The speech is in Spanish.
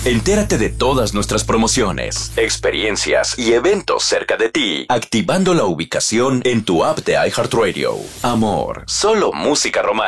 Entérate de todas nuestras promociones, experiencias y eventos cerca de ti, activando la ubicación en tu app de iHeartRadio. Amor, solo música romántica.